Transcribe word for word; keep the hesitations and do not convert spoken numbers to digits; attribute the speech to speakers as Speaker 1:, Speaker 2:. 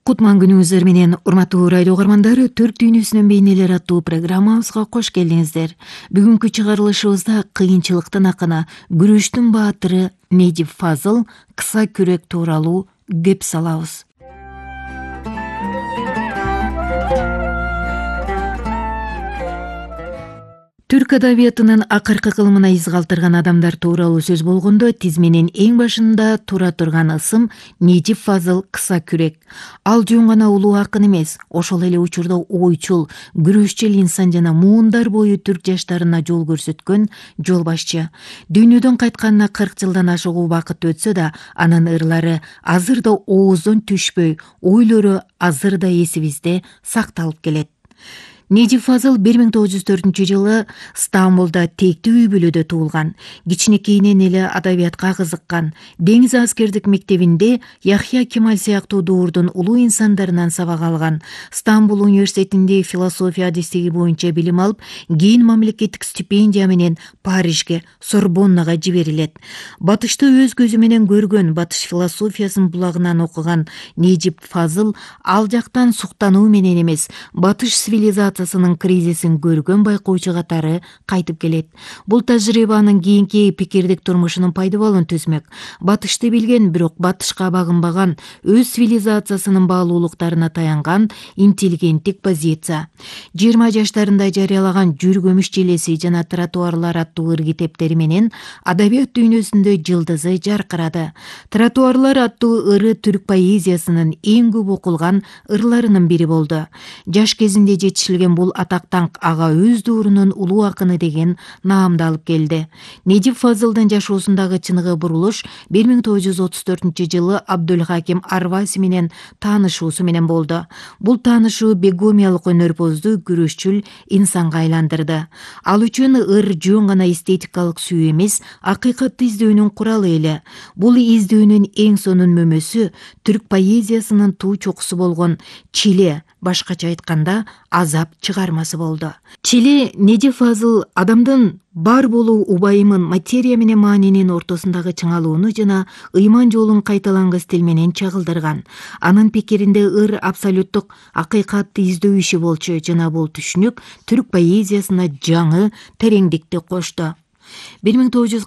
Speaker 1: Кутман күнүңүздөр менен урматтуу радио угармандар, Төрт дүйнөсүнүн бейнелери аттуу программабызга кош келиңиздер. Бүгүнкү чыгарылышыбызда кыйынчылыктын акына, күрөштүн баатыры Недип Фазыл кыса күрөк тууралуу кеп салабыз. Түрк адабиятынын акыркы кылымына из калтырган адамдар тууралуу сөз болгондо, тизменин эң башында тура турган ысым Недип Фазыл кыса күрөк. Ал жөн гана улуу акын эмес, ошол эле учурда ойчул, күрөшчүл инсан жана муундар бою түрк жаштарына жол көрсөткөн жол башчы. Дүйнөдөн кайтканына кырк жылдан ашык убакыт өтсө да, анын ырлары азыр да ооздон түшпөй, ойлору азыр да эсибизде сакталып келет. Недип Фазыл бир миң тогуз жүз төртүнчү жылы Стамбулда тектүү үй бүлөдө туулган. Кичинекейинен эле адабиятка кызыккан. Деңиз аскердик мектебинде Яхья Кемаль сыяктуу дуурдун улуу инсандарынан сабак алган. Стамбул университетинде философия адистиги боюнча билим алып, кийин мамлекеттик стипендия менен Парижге, Сорбоннага жиберилет. Батышты өз көзү менен көргөн, батыш философиясын булагынан окуган Недип Фазыл ал жактан суктануу менен эмес, батыш цивилизациясынын кризисин көргөн байкоочу катары кайтып келет. Бул тажрыйба анын кийинки пикирдик турмушунун пайдабалын түзмөк. Батышты билген, бирок батышка багынбаган, өз цивилизациясынын баалуулуктарына таянган интеллигенттик позиция. жыйырма жаштарында жарыялаган Жүргөмүш желеси жана Тротуарлар аттуу ыр китептери менен адабият дүйнөсүндө жылдызы жаркырады. Тротуарлар аттуу ыры түрк поэзиясынын эң көп окулган ырларынын бири болду. Жаш кезинде жетишилген бул атактан ага өз дуурунун улуу акыны деген наамды алып келди. Недип Фазылдын жашоосундагы чыныгы бурулуш бир миң тогуз жүз отуз төртүнчү жылы Абдулхаким Арваси менен таанышуусу менен болду. Бул таанышуу бегомиялык өнөрпоздуу, күрөшчүл инсанга айландырды. Ал үчүн ыр жөн гана эстетикалык сүйүү эмес, акыйкатты издөөнүн куралы эле. Бул издөөнүн эң сонун мөмөсү түрк поэзиясынын туу чокусу болгон Чиле, башкача айтканда азап чыгармасы болду. Чиле Недип Фазыл адамдын бар болуу убайымын, материя менен маанинин ортосундагы чыңалууну жана ыйман жолун кайталангыс тил менен чагылдырган. Анын пикиринде ыр абсолюттук акыйкатты издөө иши болчу жана бул түшүнүк түрк поэзиясына жаңы тереңдикти кошту. бир миң тогуз жүз